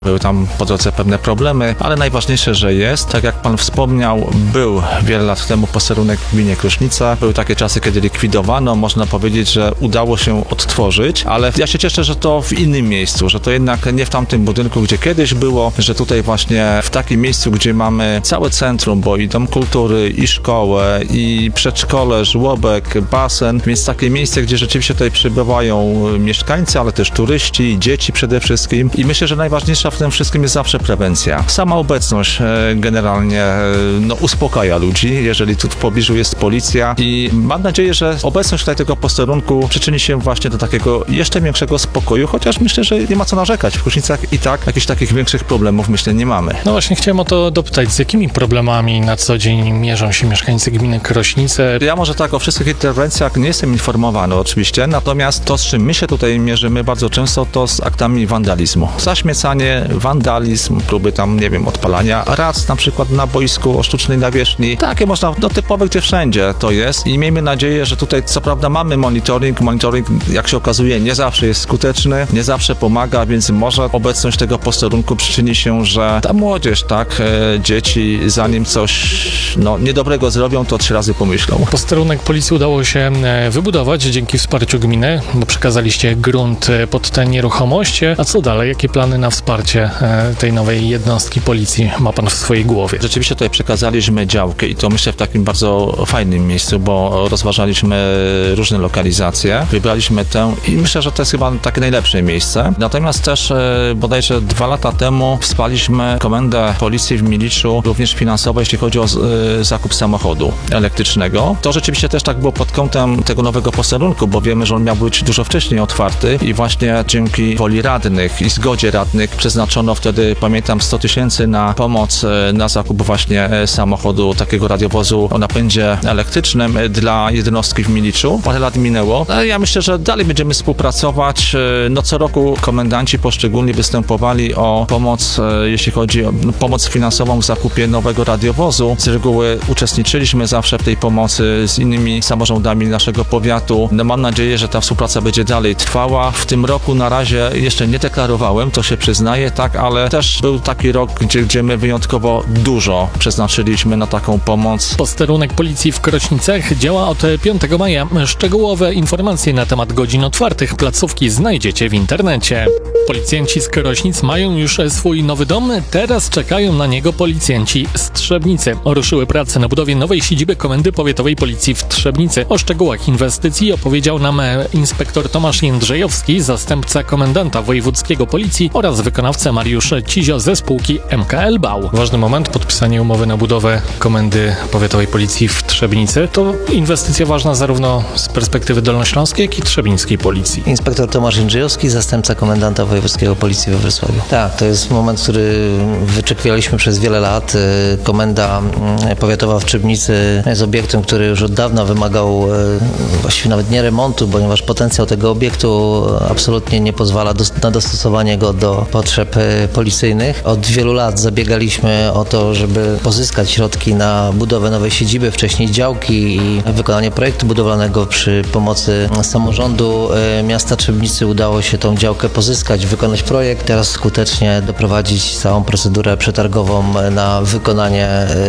Były tam po drodze pewne problemy, ale najważniejsze, że jest. Tak jak pan wspomniał, był wiele lat temu posterunek w gminie Krośnica. Były takie czasy, kiedy likwidowano. Można powiedzieć, że udało się odtworzyć, ale ja się cieszę, że to w innym miejscu, że to jednak nie w tamtym budynku, gdzie kiedyś było, że tutaj właśnie w takim miejscu, gdzie mamy całe centrum, bo i dom kultury, i szkołę, i przedszkole, żłobek, basen, więc takie miejsce, gdzie rzeczywiście tutaj przybywają mieszkańcy, ale też turyści, dzieci przede wszystkim. I myślę, że najważniejsza w tym wszystkim jest zawsze prewencja. Sama obecność generalnie uspokaja ludzi, jeżeli tu w pobliżu jest policja i mam nadzieję, że obecność tutaj tego posterunku przyczyni się właśnie do takiego jeszcze większego spokoju, chociaż myślę, że nie ma co narzekać. W Krusznicach i tak jakichś takich większych problemów myślę nie mamy. No właśnie chciałem o to dopytać, z jakimi problemami na co dzień mierzą się mieszkańcy gminy Krośnice? Ja może tak o wszystkich interwencjach nie jestem informowany oczywiście, natomiast to, z czym my się tutaj mierzymy bardzo często, to z aktami wandalizmu. Zaśmiecanie, wandalizm, próby tam, nie wiem, odpalania rac na przykład na boisku o sztucznej nawierzchni. Takie można, typowe gdzie wszędzie to jest i miejmy nadzieję, że tutaj co prawda mamy monitoring, jak się okazuje nie zawsze jest skuteczny, nie zawsze pomaga, więc może obecność tego posterunku przyczyni się, że ta młodzież, tak, dzieci zanim coś niedobrego zrobią, to 3 razy pomyślą. Posterunek policji udało się wybudować dzięki wsparciu gminy, bo przekazaliście grunt pod tę nieruchomość. A co dalej? Jakie plany na wsparcie tej nowej jednostki policji ma pan w swojej głowie? Rzeczywiście tutaj przekazaliśmy działkę i to myślę w takim bardzo fajnym miejscu, bo rozważaliśmy różne lokalizacje, wybraliśmy tę i myślę, że to jest chyba takie najlepsze miejsce. Natomiast też bodajże 2 lata temu wsparliśmy komendę policji w Miliczu również finansowo, jeśli chodzi o zakup samochodu elektrycznego. To rzeczywiście też tak było pod kątem tego nowego posterunku, bo wiemy, że on miał być dużo wcześniej otwarty i właśnie dzięki woli radnych i zgodzie radnych przeznaczono wtedy, pamiętam, 100 000 na pomoc na zakup właśnie samochodu, takiego radiowozu o napędzie elektrycznym dla jednostki w Miliczu. Parę lat minęło. Ja myślę, że dalej będziemy współpracować. Co roku komendanci poszczególnie występowali o pomoc, jeśli chodzi o pomoc finansową w zakupie nowego radiowozu. Z reguły uczestniczyliśmy zawsze w tej pomocy z innymi samorządami naszego powiatu. Mam nadzieję, że ta współpraca będzie dalej trwała. W tym roku na razie jeszcze nie deklarowałem, to się przyznaję, tak, ale też był taki rok, gdzie my wyjątkowo dużo przeznaczyliśmy na taką pomoc. Posterunek policji w Krośnicach działa od 5 maja. Szczegółowe informacje na temat godzin otwartych placówki znajdziecie w internecie. Policjanci z Krośnic mają już swój nowy dom, teraz czekają na niego policjanci z Trzebnicy. Ruszyły prace na budowie nowej siedziby Komendy Powiatowej Policji w Trzebnicy. O szczegółach inwestycji opowiedział nam inspektor Tomasz Jędrzejowski, zastępca komendanta wojewódzkiego policji oraz wykonawca Mariusz Cizio ze spółki MKL Bał. Ważny moment, podpisanie umowy na budowę Komendy Powiatowej Policji w Trzebnicy. To inwestycja ważna zarówno z perspektywy dolnośląskiej, jak i trzebnińskiej policji. Inspektor Tomasz Jędrzejowski, zastępca komendanta wojewódzkiego policji we Wrocławiu. Tak, to jest moment, który wyczekiwaliśmy przez wiele lat. Komenda powiatowa w Trzebnicy jest obiektem, który już od dawna wymagał właściwie nawet nie remontu, ponieważ potencjał tego obiektu absolutnie nie pozwala na dostosowanie go do potrzeb policyjnych. Od wielu lat zabiegaliśmy o to, żeby pozyskać środki na budowę nowej siedziby, wcześniej działki i wykonanie projektu budowlanego przy pomocy samorządu miasta Trzebnicy. Udało się tą działkę pozyskać, wykonać projekt, teraz skutecznie doprowadzić całą procedurę przetargową na wykonanie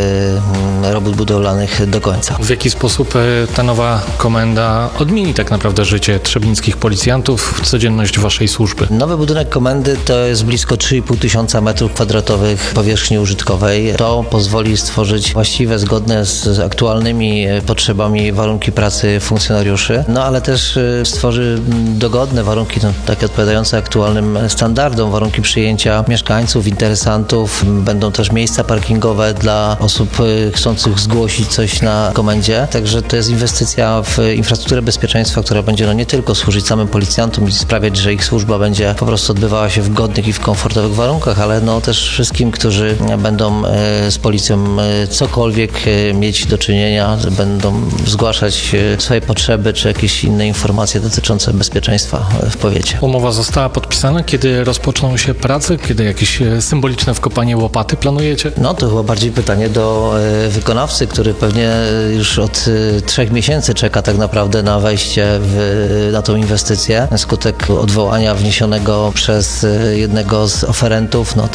robót budowlanych do końca. W jaki sposób ta nowa komenda odmieni tak naprawdę życie trzebnickich policjantów, codzienność waszej służby? Nowy budynek komendy to jest blisko 3,5 tysiąca m2 powierzchni użytkowej. To pozwoli stworzyć właściwe, zgodne z aktualnymi potrzebami warunki pracy funkcjonariuszy, ale też stworzy dogodne warunki, takie odpowiadające aktualnym standardom, warunki przyjęcia mieszkańców, interesantów. Będą też miejsca parkingowe dla osób chcących zgłosić coś na komendzie. Także to jest inwestycja w infrastrukturę bezpieczeństwa, która będzie nie tylko służyć samym policjantom i sprawiać, że ich służba będzie po prostu odbywała się w godnych i w komfortowych warunkach, ale też wszystkim, którzy będą z policją cokolwiek mieć do czynienia, będą zgłaszać swoje potrzeby czy jakieś inne informacje dotyczące bezpieczeństwa w powiecie. Umowa została podpisana. Kiedy rozpoczną się prace? Kiedy jakieś symboliczne wkopanie łopaty planujecie? To chyba bardziej pytanie do wykonawcy, który pewnie już od 3 miesięcy czeka tak naprawdę na wejście na tą inwestycję. Skutek odwołania wniesionego przez jednego z oferentów, no